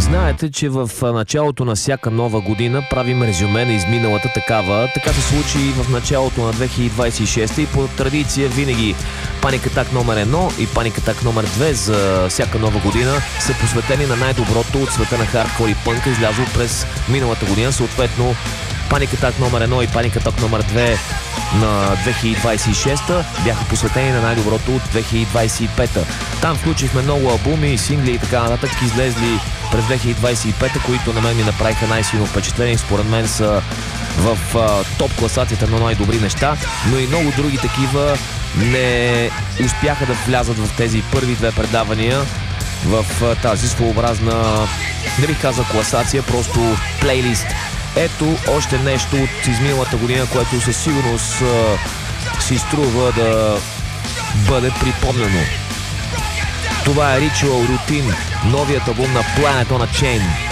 Знаете, че в началото на всяка нова година правим резюме на изминалата такава. Така се случи и в началото на 2026 и по традиция винаги Panic Attack номер 1 и Panic Attack номер 2 за всяка нова година са посветени на най-доброто от света на хардкор и пънка, излязло през миналата година. Съответно Panic Attack номер 1 и Panic Attack номер 2 на 2026 бяха посветени на най-доброто от 2025. Там включихме много албуми, сингли и така нататък, излезли през 2025, които на мен ми направиха най-силно впечатление и според мен са в топ класацията на най-добри неща, но и много други такива не успяха да влязат в тези първи две предавания в тази своеобразна, не бих казал класация, просто плейлист. Ето още нещо от изминалата година, което със сигурност си струва да бъде припомнено. Това е Ritual Routine, новият албум на Planet on a Chain.